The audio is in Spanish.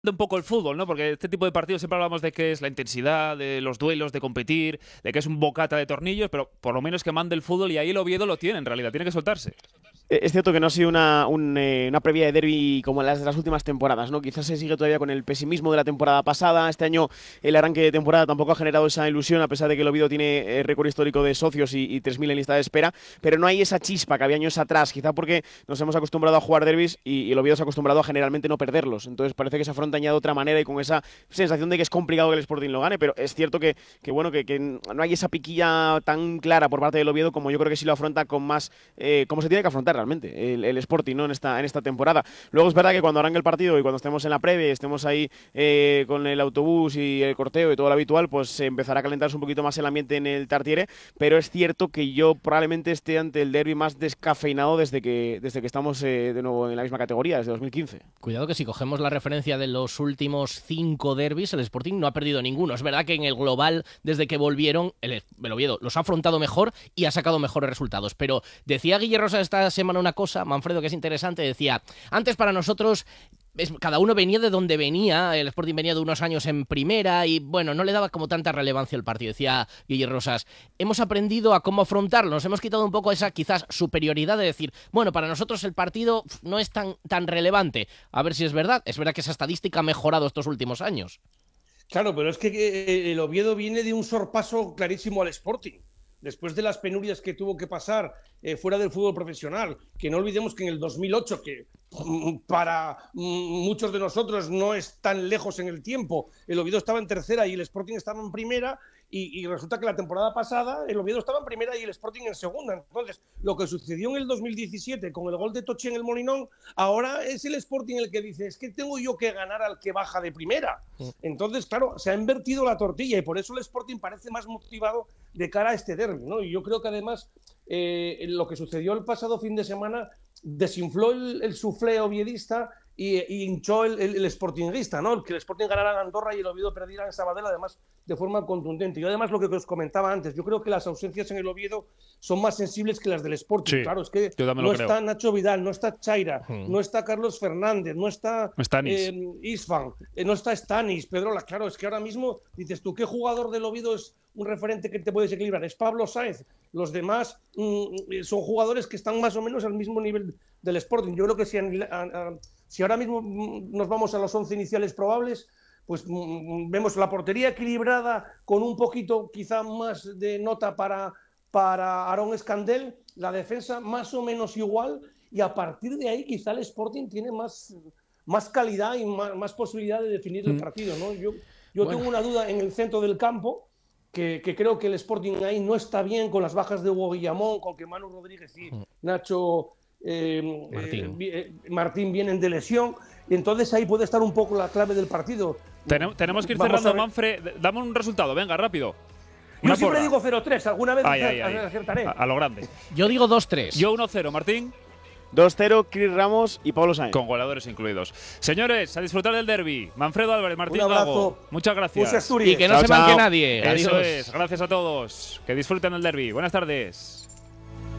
un poco el fútbol, ¿no? Porque este tipo de partidos siempre hablamos de que es la intensidad, de los duelos, de competir, de que es un bocata de tornillos, pero por lo menos que mande el fútbol, y ahí el Oviedo lo tiene en realidad, tiene que soltarse. Es cierto que no ha sido una previa de derbi como las de las últimas temporadas, ¿no? Quizás se sigue todavía con el pesimismo de la temporada pasada. Este año el arranque de temporada tampoco ha generado esa ilusión, a pesar de que el Oviedo tiene récord histórico de socios y 3.000 en lista de espera, pero no hay esa chispa que había años atrás, quizá porque nos hemos acostumbrado a jugar derbis y el Oviedo se ha acostumbrado a generalmente no perderlos. Entonces parece que se afronta ya de otra manera y con esa sensación de que es complicado que el Sporting lo gane, pero es cierto que no hay esa piquilla tan clara por parte del Oviedo como yo creo que sí lo afronta con más, como se tiene que afrontar realmente el Sporting, ¿no? en esta temporada. Luego es verdad que cuando arranque el partido y cuando estemos en la previa y estemos ahí con el autobús y el corteo y todo lo habitual, pues empezará a calentarse un poquito más el ambiente en el Tartiere, pero es cierto que yo probablemente esté ante el derbi más descafeinado desde que estamos de nuevo en la misma categoría, desde 2015. Cuidado que si cogemos la referencia de los últimos 5 derbis, el Sporting no ha perdido ninguno. Es verdad que en el global, desde que volvieron, el Oviedo los ha afrontado mejor y ha sacado mejores resultados. Pero decía Guille Rosa esta semana una cosa, Manfredo, que es interesante, decía, antes para nosotros cada uno venía de donde venía, el Sporting venía de unos años en primera y bueno, no le daba como tanta relevancia al partido, decía Guille Rosas. Hemos aprendido a cómo afrontarlo, nos hemos quitado un poco esa quizás superioridad de decir, bueno, para nosotros el partido no es tan relevante. A ver si es verdad que esa estadística ha mejorado estos últimos años. Claro, pero es que el Oviedo viene de un sorpaso clarísimo al Sporting. Después de las penurias que tuvo que pasar fuera del fútbol profesional, que no olvidemos que en el 2008, que para muchos de nosotros no es tan lejos en el tiempo, el Oviedo estaba en tercera y el Sporting estaba en primera, y resulta que la temporada pasada el Oviedo estaba en primera y el Sporting en segunda. Entonces, lo que sucedió en el 2017 con el gol de Toche en el Molinón, ahora es el Sporting el que dice, es que tengo yo que ganar al que baja de primera. Entonces, claro, se ha invertido la tortilla y por eso el Sporting parece más motivado de cara a este derbi, ¿no? Y yo creo que además lo que sucedió el pasado fin de semana desinfló el suflé oviedista y hinchó el sportinguista, ¿no? El que el Sporting ganara en Andorra y el Oviedo perdiera en Sabadell, además de forma contundente. Y además lo que os comentaba antes, yo creo que las ausencias en el Oviedo son más sensibles que las del Sporting. Sí, claro, es que no está Nacho Vidal, no está Chaira, no está Carlos Fernández, no está Isfan, no está Stanis, Pedrola. Claro, es que ahora mismo dices tú, ¿qué jugador del Oviedo es un referente que te puede desequilibrar? Es Pablo Sáenz. Los demás son jugadores que están más o menos al mismo nivel del Sporting. Yo creo que si ahora mismo nos vamos a los 11 iniciales probables, pues vemos la portería equilibrada con un poquito quizá más de nota para Aarón Escandel, la defensa más o menos igual, y a partir de ahí quizá el Sporting tiene más calidad y más posibilidad de definir el partido, ¿no? Yo tengo una duda en el centro del campo, que creo que el Sporting ahí no está bien con las bajas de Hugo Guillamón, con que Manu Rodríguez y Nacho Martín vienen de lesión, y entonces ahí puede estar un poco la clave del partido. Tenemos que ir cerrando, Manfred. Dame un resultado, venga, rápido. Yo siempre digo 0-3, alguna vez acertaré. A lo grande. Yo digo 2-3. Yo 1-0, Martín. 2-0, Chris Ramos y Pablo Sáenz. Con goleadores incluidos. Señores, a disfrutar del derbi. Manfredo Álvarez, Martín un abrazo. Gago. Muchas gracias. Y que no se manque nadie. Eso Adiós. es. Gracias a todos. Que disfruten el derbi. Buenas tardes.